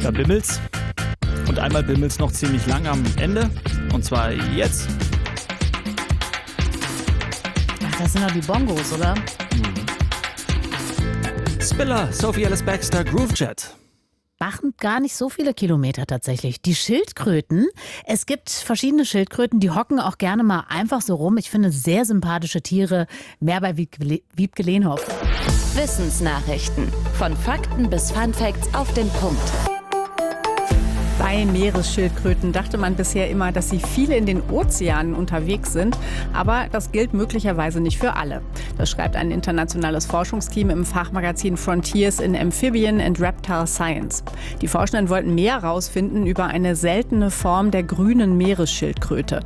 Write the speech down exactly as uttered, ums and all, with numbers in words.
Da bimmelt's. Und einmal bimmelt's noch ziemlich lang am Ende. Und zwar jetzt. Ach, das sind doch die Bongos, oder? Spiller, Sophie Alice Baxter, Groovejet. Machen gar nicht so viele Kilometer tatsächlich. Die Schildkröten, es gibt verschiedene Schildkröten, die hocken auch gerne mal einfach so rum. Ich finde sehr sympathische Tiere, mehr bei Wiebke Lehnhoff. Wissensnachrichten. Von Fakten bis Funfacts auf den Punkt. Bei Meeresschildkröten dachte man bisher immer, dass sie viele in den Ozeanen unterwegs sind. Aber das gilt möglicherweise nicht für alle. Das schreibt ein internationales Forschungsteam im Fachmagazin Frontiers in Amphibian and Reptile Science. Die Forschenden wollten mehr herausfinden über eine seltene Form der grünen Meeresschildkröte.